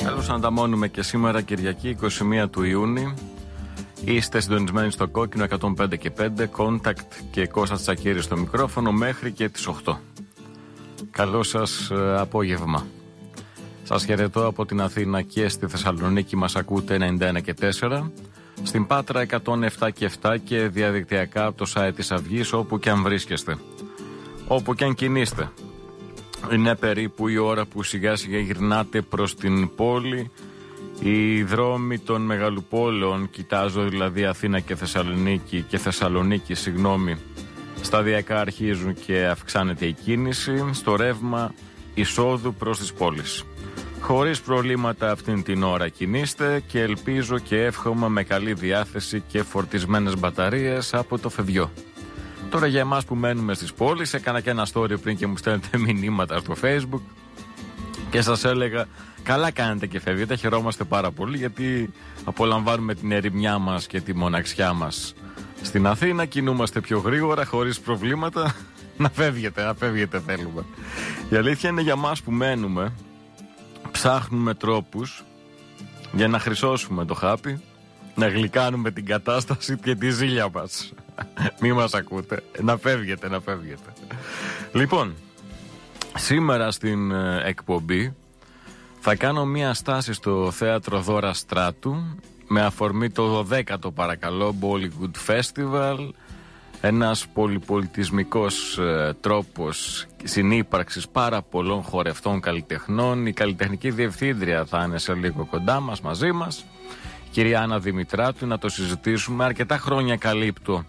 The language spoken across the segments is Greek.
Καλώς ανταμώνουμε και σήμερα Κυριακή 21 του Ιούνιου. Είστε συντονισμένοι στο κόκκινο 105 και 5, Contact και Κώστας Τσακίρης στο μικρόφωνο μέχρι και τις 8. Καλό σας απόγευμα. Σας χαιρετώ από την Αθήνα και στη Θεσσαλονίκη μας ακούτε 91 και 4. Στην Πάτρα 107 και 7 και διαδικτυακά από το site της Αυγής, όπου και αν βρίσκεστε. Όπου και αν κινείστε. Είναι περίπου η ώρα που σιγά σιγά γυρνάτε προς την πόλη. Οι δρόμοι των μεγαλοπόλεων, κοιτάζω δηλαδή Αθήνα και Θεσσαλονίκη, σταδιακά αρχίζουν και αυξάνεται η κίνηση στο ρεύμα εισόδου προς τις πόλεις. Χωρίς προβλήματα αυτήν την ώρα κινείστε και ελπίζω και εύχομαι με καλή διάθεση και φορτισμένες μπαταρίες από το Φεβιό. Τώρα για εμάς που μένουμε στις πόλεις, έκανα και ένα story πριν και μου στέλνετε μηνύματα στο Facebook και σας έλεγα καλά κάνετε και φεύγετε, χαιρόμαστε πάρα πολύ γιατί απολαμβάνουμε την ερημιά μας και τη μοναξιά μας στην Αθήνα, κινούμαστε πιο γρήγορα χωρίς προβλήματα. Να φεύγετε θέλουμε. Η αλήθεια είναι για μας που μένουμε ψάχνουμε τρόπους για να χρυσώσουμε το χάπι, να γλυκάνουμε την κατάσταση και τη ζήλια μας. Μη μας ακούτε, να φεύγετε. Λοιπόν, σήμερα στην εκπομπή θα κάνω μία στάση στο θέατρο Δώρα Στράτου με αφορμή το 12ο παρακαλώ Bollywood Festival, ένας πολυπολιτισμικός τρόπος συνύπαρξης πάρα πολλών χορευτών καλλιτεχνών. Η καλλιτεχνική διευθύντρια θα είναι σε λίγο κοντά μας, μαζί μας, κυρία Άννα Δημητράτου, να το συζητήσουμε. Αρκετά χρόνια καλύπτω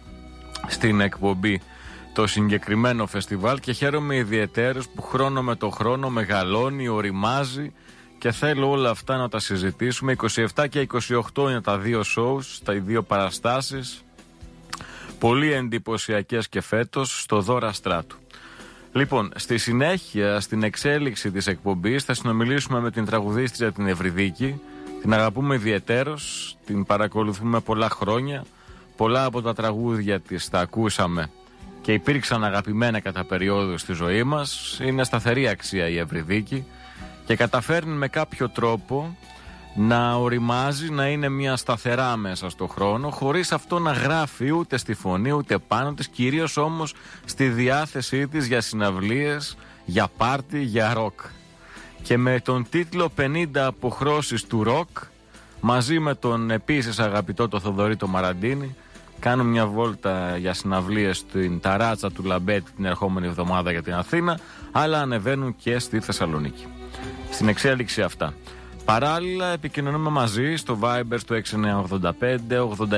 στην εκπομπή το συγκεκριμένο φεστιβάλ και χαίρομαι ιδιαιτέρως που χρόνο με το χρόνο μεγαλώνει, οριμάζει και θέλω όλα αυτά να τα συζητήσουμε. 27 και 28 είναι τα δύο shows, τα δύο παραστάσεις, πολύ εντυπωσιακές και φέτος στο Δώρα Στράτου. Λοιπόν, στη συνέχεια, στην εξέλιξη της εκπομπής θα συνομιλήσουμε με την τραγουδίστρια την Ευρυδίκη. Την αγαπούμε ιδιαιτέρως, την παρακολουθούμε πολλά χρόνια. Πολλά από τα τραγούδια της τα ακούσαμε και υπήρξαν αγαπημένα κατά περίοδους στη ζωή μας. Είναι σταθερή αξία η Ευρυδίκη και καταφέρνει με κάποιο τρόπο να οριμάζει, να είναι μια σταθερά μέσα στο χρόνο, χωρίς αυτό να γράφει ούτε στη φωνή ούτε πάνω της, κυρίως όμως στη διάθεσή της για συναυλίες, για πάρτι, για ροκ. Και με τον τίτλο 50 αποχρώσεις του ροκ, μαζί με τον επίσης αγαπητό το Θοδωρή το Μαραντίνη, κάνουν μια βόλτα για συναυλίες στην Ταράτσα του Λαμπέτη την ερχόμενη εβδομάδα για την Αθήνα, αλλά ανεβαίνουν και στη Θεσσαλονίκη. Στην εξέλιξη αυτά. Παράλληλα επικοινωνούμε μαζί στο Viber στο 6985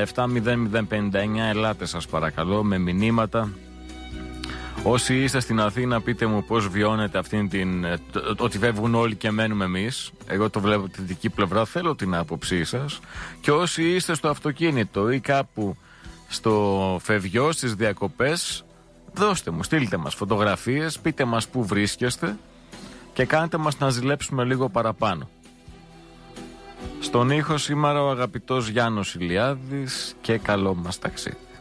870059. Ελάτε σας παρακαλώ με μηνύματα. Όσοι είστε στην Αθήνα, πείτε μου πώς βιώνετε αυτήν την... ότι φεύγουν όλοι και μένουμε εμείς. Εγώ το βλέπω τη δική πλευρά, θέλω την άποψή σας. Και όσοι είστε στο αυτοκίνητο ή κάπου στο Φεβιό, στις διακοπές, δώστε μου, στείλτε μας φωτογραφίες, πείτε μας πού βρίσκεστε και κάντε μας να ζηλέψουμε λίγο παραπάνω. Στον ήχο σήμερα ο αγαπητός Γιάννος Ηλιάδης και καλό μας ταξίδι.